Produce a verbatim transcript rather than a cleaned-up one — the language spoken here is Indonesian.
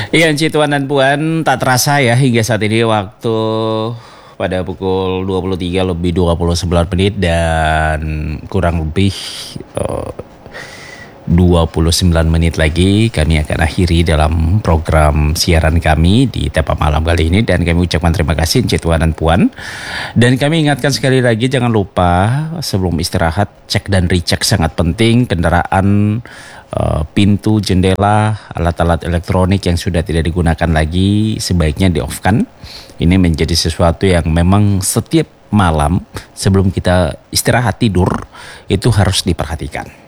Iya, Ci, Tuan dan Puan, tak terasa ya hingga saat ini waktu pada pukul dua puluh tiga lebih dua puluh sembilan menit dan kurang lebih eh, dua puluh sembilan menit lagi kami akan akhiri dalam program siaran kami di Tepa Malam kali ini, dan kami ucapkan terima kasih Ci, Tuan dan Puan. Dan kami ingatkan sekali lagi, jangan lupa sebelum istirahat cek dan recheck, sangat penting kendaraan, eh, pintu, jendela, alat-alat elektronik yang sudah tidak digunakan lagi sebaiknya di-off-kan. Ini menjadi sesuatu yang memang setiap malam sebelum kita istirahat tidur itu harus diperhatikan.